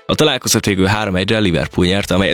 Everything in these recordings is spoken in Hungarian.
A találkozót végül 3-1-re Liverpool nyerte, amely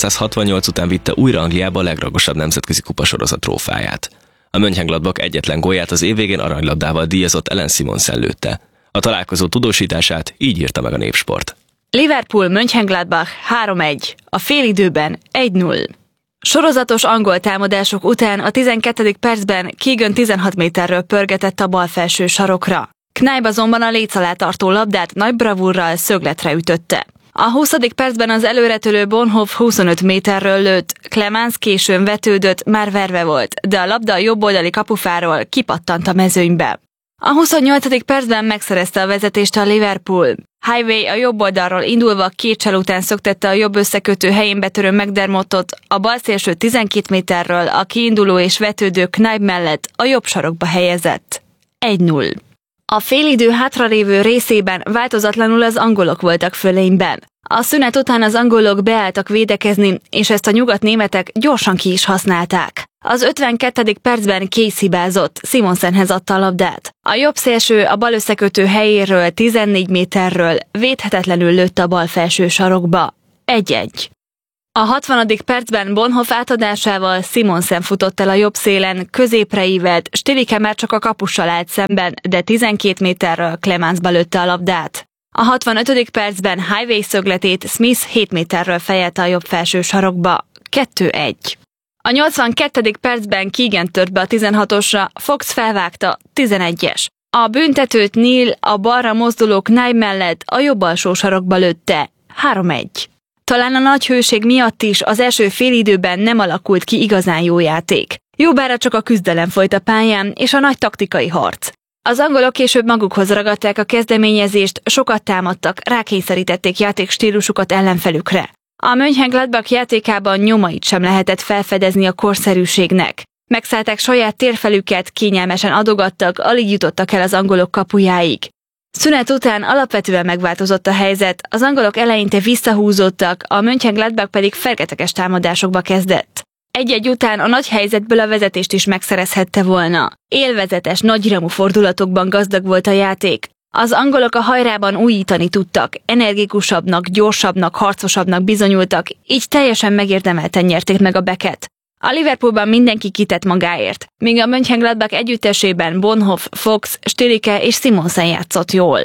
1968 után vitte újra Angliába a legragosabb nemzetközi kupasorozat trófáját. A Mönchengladbach egyetlen gólját az év végén aranylabdával díjazott Ellen Simonsen lőtte. A találkozó tudósítását így írta meg a Népsport. Liverpool Mönchengladbach 3-1, a félidőben 1-0. Sorozatos angol támadások után a 12. percben Keegan 16 méterről pörgetett a bal felső sarokra. Kneipp azonban a léc alá tartó labdát nagy bravúrral szögletre ütötte. A 20. percben az előretörő Bonhoff 25 méterről lőtt, Clemens későn vetődött, már verve volt, de a labda a jobboldali kapufáról kipattant a mezőnybe. A 28. percben megszerezte a vezetést a Liverpool. Highway a jobb oldalról indulva 2 csel után szöktette a jobb összekötő helyén betörő McDermottot, a bal szélső 12 méterről a kiinduló és vetődő Kneipp mellett a jobb sarokba helyezett. 1-0. A félidő hátralévő részében változatlanul az angolok voltak fölényben. A szünet után az angolok beálltak védekezni, és ezt a nyugatnémetek gyorsan ki is használták. Az 52. percben Case hibázott, Simonsenhez adta a labdát. A jobb szélső a bal összekötő helyéről 14 méterről védhetetlenül lőtt a bal felső sarokba. 1-1. A 60. percben Bonhoff átadásával Simonsen futott el a jobb szélen, középre ívelt, Stilike már csak a kapussal állt szemben, de 12 méterről Clemensba lőtte a labdát. A 65. percben Highway szögletét Smith 7 méterről fejelte a jobb felső sarokba. 2-1. A 82. percben Keegan tört be a 16-osra, Fox felvágta, 11-es. A büntetőt Neil a balra mozduló Kneipp mellett a jobb alsó sarokba lőtte. 3-1. Talán a nagy hőség miatt is az első félidőben nem alakult ki igazán jó játék. Jobbára csak a küzdelem folyt a pályán, és a nagy taktikai harc. Az angolok később magukhoz ragadták a kezdeményezést, sokat támadtak, rákényszerítették játékstílusukat ellenfelükre. A Mönchengladbach játékában nyomait sem lehetett felfedezni a korszerűségnek. Megszállták saját térfelüket, kényelmesen adogattak, alig jutottak el az angolok kapujáig. Szünet után alapvetően megváltozott a helyzet, az angolok eleinte visszahúzódtak, a Mönchengladbach pedig fergeteges támadásokba kezdett. Egy-egy után a nagy helyzetből a vezetést is megszerezhette volna. Élvezetes, nagyramú fordulatokban gazdag volt a játék. Az angolok a hajrában újítani tudtak, energikusabbnak, gyorsabbnak, harcosabbnak bizonyultak, így teljesen megérdemelten nyerték meg a Becket. A Liverpoolban mindenki kitett magáért, míg a Mönchengladbach együttesében Bonhoff, Fox, Stilike és Simonsen játszott jól.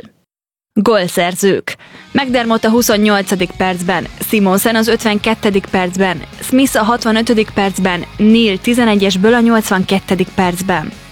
Gólszerzők. McDermott a 28. percben, Simonsen az 52. percben, Smith a 65. percben, Neil 11-esből a 82. percben.